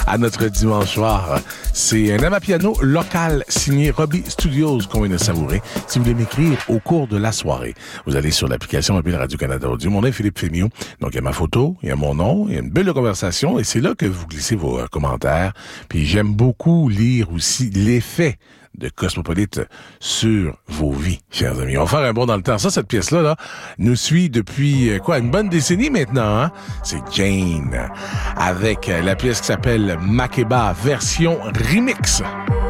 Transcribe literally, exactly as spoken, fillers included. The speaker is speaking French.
à notre dimanche soir. C'est un amapiano local signé Robbie Studios qu'on vient de savourer. Si vous voulez m'écrire au cours de la soirée, vous allez sur l'application mobile Radio-Canada Audio. Mon nom est Philippe Fémiot. Donc, il y a ma photo, il y a mon nom, il y a une bulle de conversation et c'est là que vous glissez vos euh, commentaires. Puis j'aime beaucoup lire aussi l'effet de Cosmopolite sur vos vies, chers amis. On va faire un bond dans le temps. Ça, cette pièce-là, là, nous suit depuis, euh, quoi, une bonne décennie maintenant, hein? C'est Jane, avec euh, la pièce qui s'appelle Makeba, version remix.